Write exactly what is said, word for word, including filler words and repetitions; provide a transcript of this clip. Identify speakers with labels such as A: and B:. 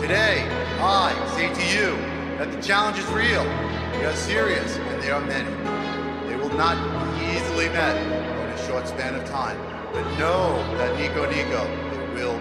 A: Today, I say to you that the challenge is real, we are serious, and they are many. They will not be easily met or in a short span of time. But know that Nico Nico